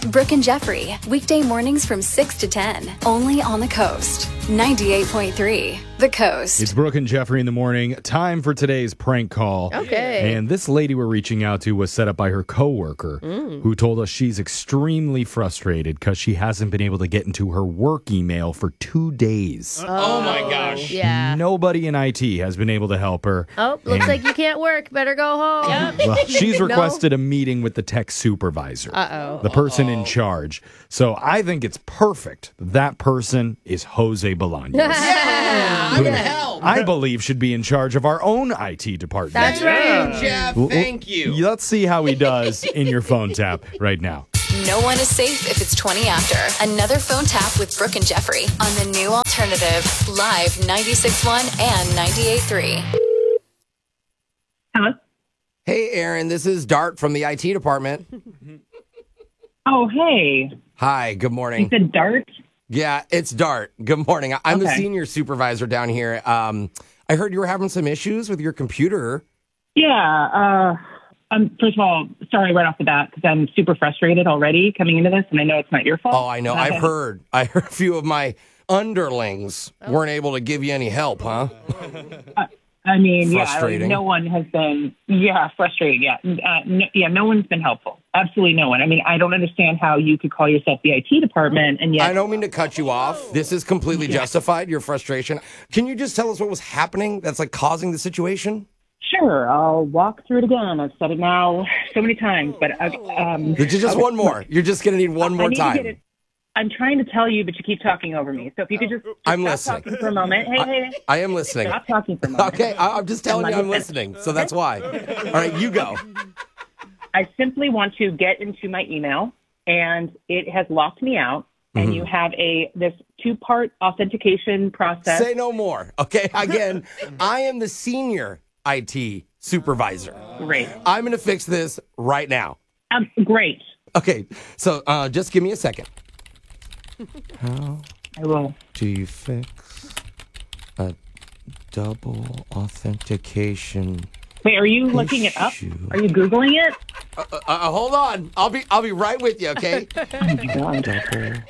Brooke and Jeffrey, weekday mornings from 6 to 10, only on the Coast. 98.3, The Coast. It's Brooke and Jeffrey in the morning. Time for today's prank call. Okay. And this lady we're reaching out to was set up by her coworker, who told us she's extremely frustrated because she hasn't been able to get into her work email for 2 days. Oh my gosh. Yeah. Nobody in IT has been able to help her. Oh, looks And- like you can't work. Better go home. Yep. Well, she's requested a meeting with the tech supervisor, the person in charge. So I think it's perfect. That person is Jose Bolaños. Yeah, I'm gonna help. I believe should be in charge of our own IT department. That's right. Jeff, thank you. Let's see how he does in your phone tap right now. No one is safe if it's 20 after. Another phone tap with Brooke and Jeffrey on the new alternative, live 96.1 and 98.3. Hello? Hey, Aaron, this is Dart from the IT department. Oh, hey. Hi, good You morning. said Dart? Yeah, it's Dart. Good morning. I'm the Okay. senior supervisor down here. I heard you were having some issues with your computer. Yeah. First of all, sorry right off the bat because I'm super frustrated already coming into this, and I know it's not your fault. Oh, I know. I heard a few of my underlings weren't able to give you any help, huh? I mean, Frustrating. no one has been, frustrating. Yeah. No one's been helpful. Absolutely no one. I mean, I don't understand how you could call yourself the IT department and yet. I don't mean to cut you off. This is completely justified, your frustration. Can you just tell us what was happening that's like causing the situation? Sure, I'll walk through it again. I've said it now so many times, but Just one more. You're just going to need one I more need to get time. it. I'm trying to tell you, but you keep talking over me. So if you could just I'm stop listening. talking for a moment. Hey, I am listening. stop talking for a moment. Okay, I'm just telling And you let I'm me finish. listening, so that's why. All right, you go. I simply want to get into my email, and it has locked me out. And you have this 2-part authentication process. Say no more. Okay, again, I am the senior IT supervisor. Great. I'm going to fix this right now. Great. Okay, so just give me a second. How I will. do you fix a double authentication? Wait, are you looking it up? Issue. Are you Googling it? Hold on. I'll be right with you, okay? Oh, my God. Double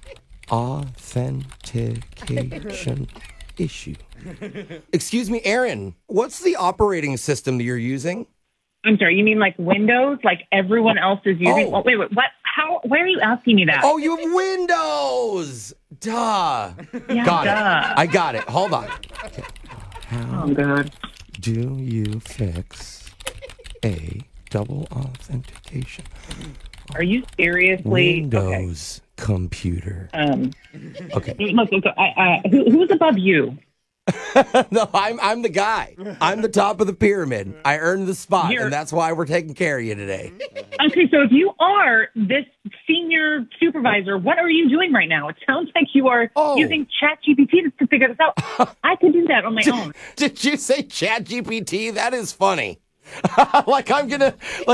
authentication issue. Excuse me, Aaron, what's the operating system that you're using? I'm sorry, you mean like Windows, like everyone else is using? Oh. Wait, what? How? Why are you asking me that? Oh, you have Windows! Duh. Yeah, Got it. duh. I got it. Hold on. Okay. Oh, God. Do you fix a double authentication Are you seriously? Windows computer? Okay. Okay. Look, who's above you? No, I'm the guy. I'm the top of the pyramid. I earned the spot, You're- and that's why we're taking care of you today. Okay, so if you are this senior supervisor, what are you doing right now? It sounds like you are Oh. using ChatGPT to figure this out. I could do that on my own. Did you say ChatGPT? That is funny. like I'm gonna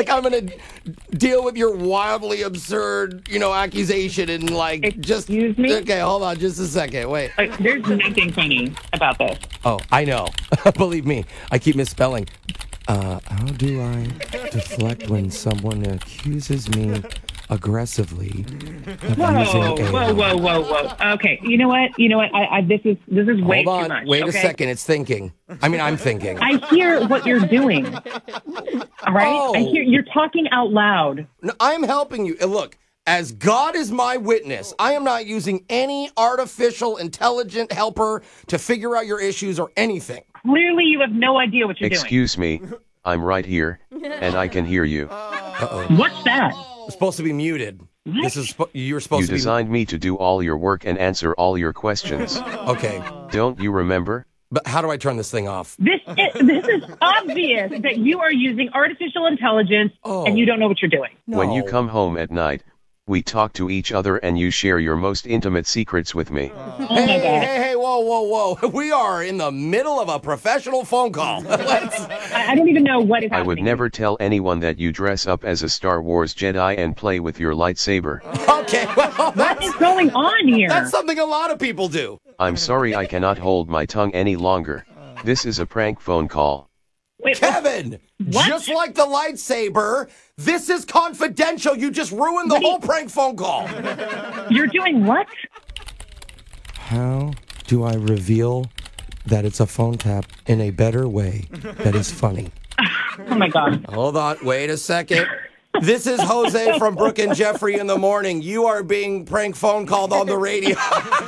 deal with your wildly absurd, accusation and just. Excuse me? Okay, hold on, just a second. Wait. There's nothing funny about this. Oh, I know. Believe me, I keep misspelling. How do I deflect when someone accuses me aggressively of using AI? Whoa. Okay, you know what? This is way Hold too much. on, wait a okay? second. It's thinking. I'm thinking. I hear what you're doing. All right? Oh. I hear you're talking out loud. No, I'm helping you. And look, as God is my witness, I am not using any artificial intelligent helper to figure out your issues or anything. Clearly, you have no idea what you're Excuse me, I'm right here, and I can hear you. doing. What's that? It's supposed to be muted. This is you're You supposed to be designed me to do all your work and answer all your questions. okay. Don't you remember? But how do I turn this thing off? This is obvious that you are using artificial intelligence and you don't know what you're doing. When you No. come home at night, we talk to each other and you share your most intimate secrets with me. Oh my God. Hey, whoa. We are in the middle of a professional phone call. I don't even know what is I happening. would never tell anyone that you dress up as a Star Wars Jedi and play with your lightsaber. Okay, well, What is going on here? that's something a lot of people do. I'm sorry I cannot hold my tongue any longer. This is a prank phone call. Wait, Kevin, what? just like the lightsaber, this is confidential. You just ruined the whole prank phone call. You're doing what? How do I reveal that it's a phone tap in a better way that is funny? Oh, my God. Hold on. Wait a second. This is Jose from Brooke and Jeffrey in the morning. You are being prank phone called on the radio.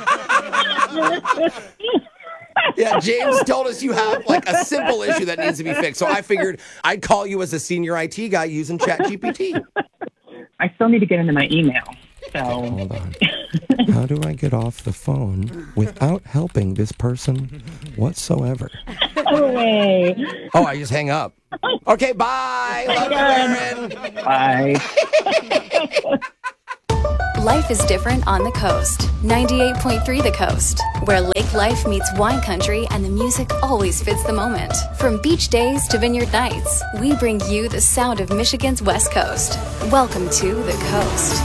Yeah, James told us you have like a simple issue that needs to be fixed. So I figured I'd call you as a senior IT guy using ChatGPT. I still need to get into my email. So Hold on. How do I get off the phone without helping this person whatsoever? go away. Oh, I just hang up. Okay, bye. Love you, Aaron. Bye. Life is different on the coast. 98.3 The Coast, where lake life meets wine country and the music always fits the moment. From beach days to vineyard nights, we bring you the sound of Michigan's West Coast. Welcome to The Coast.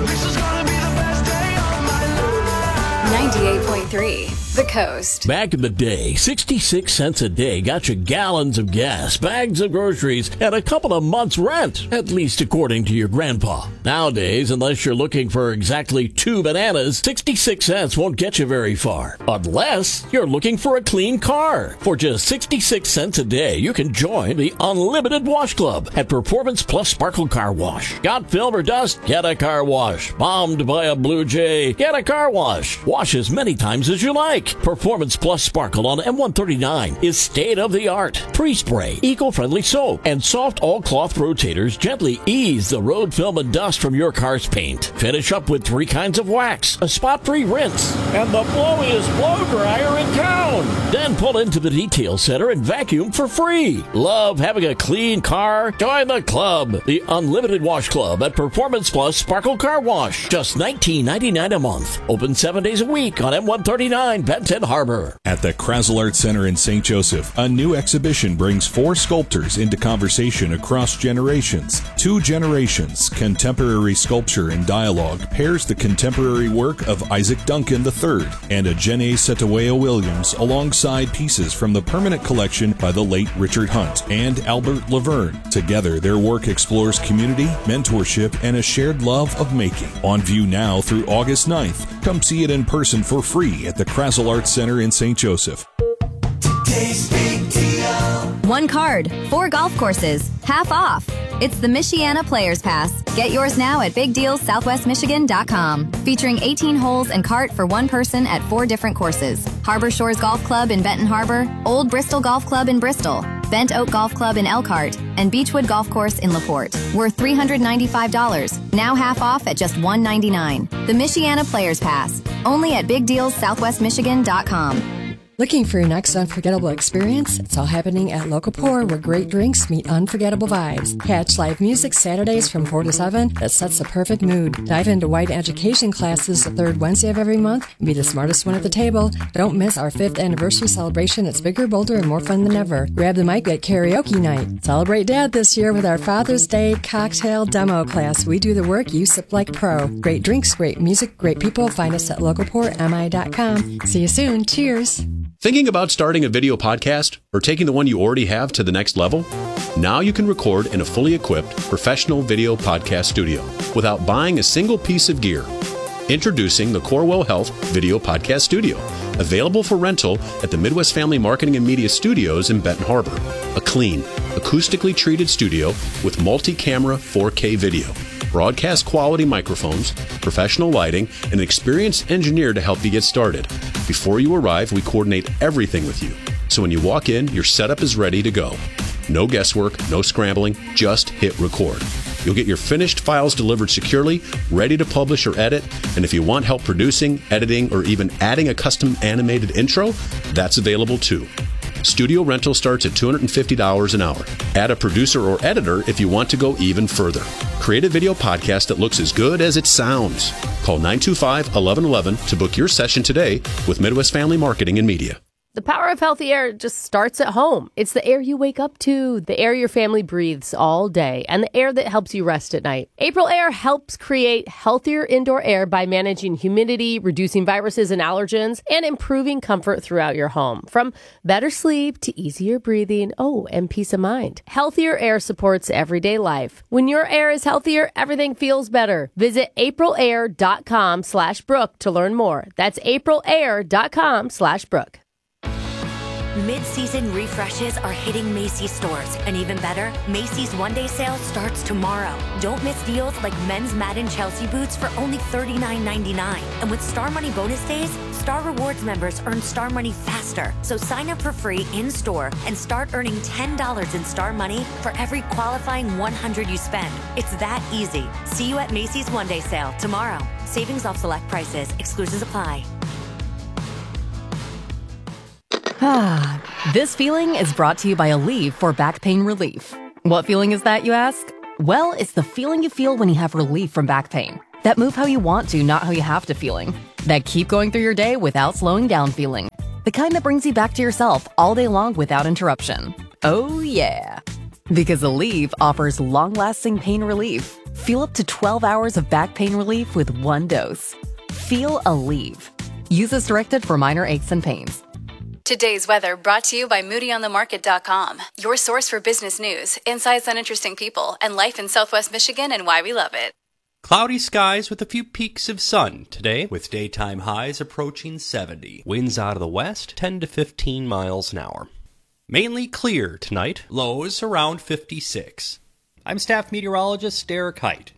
98.3 The Coast. Back in the day, 66 cents a day got you gallons of gas, bags of groceries, and a couple of months' rent, at least according to your grandpa. Nowadays, unless you're looking for exactly 2 bananas, 66 cents won't get you very far. Unless you're looking for a clean car. For just 66 cents a day, you can join the Unlimited Wash Club at Performance Plus Sparkle Car Wash. Got film or dust? Get a car wash. Bombed by a Blue Jay? Get a car wash. Wash as many times as you like. Performance Plus Sparkle on M139 is state-of-the-art. Pre-spray, eco-friendly soap, and soft all-cloth rotators gently ease the road film and dust from your car's paint. Finish up with 3 kinds of wax, a spot-free rinse, and the blowiest blow dryer in town. Then pull into the detail center and vacuum for free. Love having a clean car? Join the club, the Unlimited Wash Club at Performance Plus Sparkle Car Wash. Just $19.99 a month. Open 7 days a week on M139 Benton Harbor. At the Krasl Art Center in St. Joseph, a new exhibition brings 4 sculptors into conversation across generations. 2 generations, contemporary sculpture and dialogue pairs the contemporary work of Isaac Duncan III and a Jenny Setawaya Williams alongside pieces from the permanent collection by the late Richard Hunt and Albert Laverne. Together, their work explores community, mentorship, and a shared love of making. On view now through August 9th. Come see it in person for free at the Krasl Art Center in St. Joseph. Today's big deal. 1 card, 4 golf courses, half off. It's the Michiana Players Pass. Get yours now at BigDealSouthwestMichigan.com. Featuring 18 holes and cart for 1 person at 4 different courses. Harbor Shores Golf Club in Benton Harbor, Old Bristol Golf Club in Bristol, Bent Oak Golf Club in Elkhart, and Beechwood Golf Course in LaPorte. Worth $395. Now half off at just $199. The Michiana Players Pass. Only at BigDealSouthwestMichigan.com. Looking for your next unforgettable experience? It's all happening at Local Pour, where great drinks meet unforgettable vibes. Catch live music Saturdays from 4 to 7 that sets the perfect mood. Dive into White Education classes the 3rd Wednesday of every month and be the smartest one at the table. Don't miss our 5th anniversary celebration. It's bigger, bolder, and more fun than ever. Grab the mic at karaoke night. Celebrate Dad this year with our Father's Day cocktail demo class. We do the work, you sip like pro. Great drinks, great music, great people. Find us at localpourmi.com. See you soon. Cheers. Thinking about starting a video podcast or taking the one you already have to the next level? Now you can record in a fully equipped professional video podcast studio without buying a single piece of gear. Introducing the Corwell Health Video Podcast Studio, available for rental at the Midwest Family Marketing and Media Studios in Benton Harbor. A clean, acoustically treated studio with multi-camera 4K video, broadcast quality microphones, professional lighting, and an experienced engineer to help you get started. Before you arrive, we coordinate everything with you. So when you walk in, your setup is ready to go. No guesswork, no scrambling, just hit record. You'll get your finished files delivered securely, ready to publish or edit, and if you want help producing, editing, or even adding a custom animated intro, that's available too. Studio rental starts at $250 an hour. Add a producer or editor if you want to go even further. Create a video podcast that looks as good as it sounds. Call 925-1111 to book your session today with Midwest Family Marketing and Media. The power of healthy air just starts at home. It's the air you wake up to, the air your family breathes all day, and the air that helps you rest at night. April Air helps create healthier indoor air by managing humidity, reducing viruses and allergens, and improving comfort throughout your home. From better sleep to easier breathing, and peace of mind. Healthier air supports everyday life. When your air is healthier, everything feels better. Visit aprilair.com/Brooke to learn more. That's aprilair.com/Brooke. Mid-season refreshes are hitting Macy's stores. And even better, Macy's one-day sale starts tomorrow. Don't miss deals like men's Madden Chelsea boots for only $39.99. And with Star Money bonus days, Star Rewards members earn Star Money faster. So sign up for free in-store and start earning $10 in Star Money for every qualifying $100 you spend. It's that easy. See you at Macy's one-day sale tomorrow. Savings off select prices. Exclusions apply. This feeling is brought to you by Aleve for back pain relief. What feeling is that, you ask? Well, it's the feeling you feel when you have relief from back pain. That move how you want to, not how you have to feeling. That keep going through your day without slowing down feeling. The kind that brings you back to yourself all day long without interruption. Oh yeah. Because Aleve offers long-lasting pain relief. Feel up to 12 hours of back pain relief with one dose. Feel Aleve. Use as directed for minor aches and pains. Today's weather brought to you by MoodyOnTheMarket.com, your source for business news, insights on interesting people, and life in Southwest Michigan and why we love it. Cloudy skies with a few peaks of sun today, with daytime highs approaching 70. Winds out of the west, 10 to 15 miles an hour. Mainly clear tonight, lows around 56. I'm staff meteorologist Derek Height.